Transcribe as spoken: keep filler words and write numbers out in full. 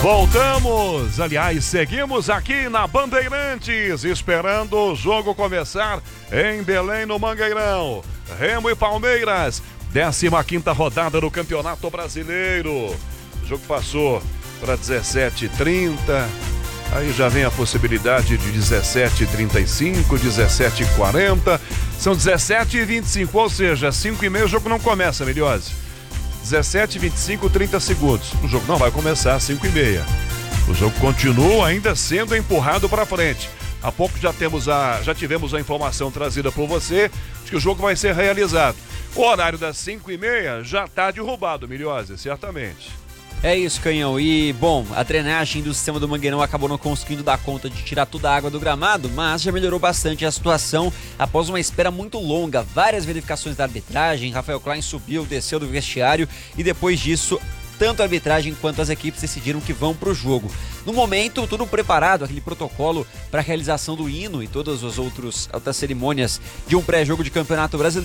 Voltamos, aliás, seguimos aqui na Bandeirantes, esperando o jogo começar em Belém, no Mangueirão. Remo e Palmeiras, décima quinta rodada do Campeonato Brasileiro. O jogo passou para dezessete e trinta, aí já vem a possibilidade de dezessete e trinta e cinco, dezessete e quarenta, são dezessete e vinte e cinco, ou seja, cinco e meia o jogo não começa, Meliose. dezessete, vinte e cinco, trinta segundos. O jogo não vai começar às cinco e meia. O jogo continua ainda sendo empurrado para frente. Há pouco já, temos a, já tivemos a informação trazida por você de que o jogo vai ser realizado. O horário das cinco e meia já está derrubado, Meliose, certamente. É isso, Canhão. E, bom, a drenagem do sistema do Mangueirão acabou não conseguindo dar conta de tirar toda a água do gramado, mas já melhorou bastante a situação após uma espera muito longa, várias verificações da arbitragem. Rafael Klein subiu, desceu do vestiário e depois disso, tanto a arbitragem quanto as equipes decidiram que vão para o jogo. No momento, tudo preparado, aquele protocolo para a realização do hino e todas as outros, outras cerimônias de um pré-jogo de Campeonato Brasileiro.